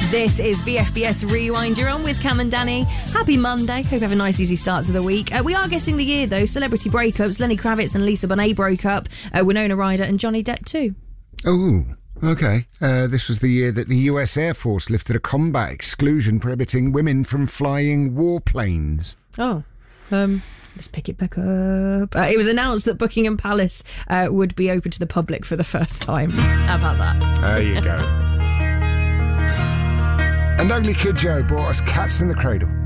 This is BFBS Rewind. You're on with Cam and Danny. Happy Monday. Hope you have a nice, easy start to the week. We are guessing the year, though. Celebrity breakups. Lenny Kravitz and Lisa Bonet broke up. Winona Ryder and Johnny Depp too. Oh, okay. This was the year that the US Air Force lifted a combat exclusion prohibiting women from flying warplanes. Oh, let's pick it back up. It was announced that Buckingham Palace would be open to the public for the first time. How about that? There you go. And Ugly Kid Joe brought us Cats in the Cradle.